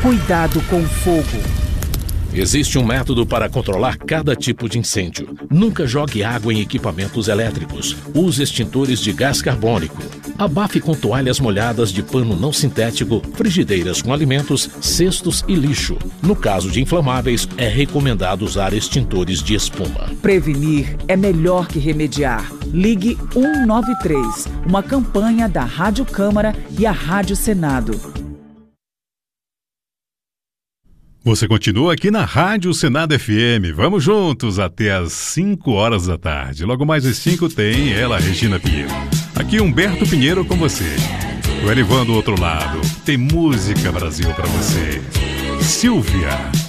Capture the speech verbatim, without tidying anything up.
Cuidado com o fogo. Existe um método para controlar cada tipo de incêndio. Nunca jogue água em equipamentos elétricos. Use extintores de gás carbônico. Abafe com toalhas molhadas de pano não sintético, frigideiras com alimentos, cestos e lixo. No caso de inflamáveis, é recomendado usar extintores de espuma. Prevenir é melhor que remediar. Ligue um um nove três, uma campanha da Rádio Câmara e a Rádio Senado. Você continua aqui na Rádio Senado F M. Vamos juntos até às cinco horas da tarde. Logo mais às cinco tem ela, Regina Pinheiro. Aqui Humberto Pinheiro com você. O Elivan do outro lado. Tem música Brasil pra você. Silvia.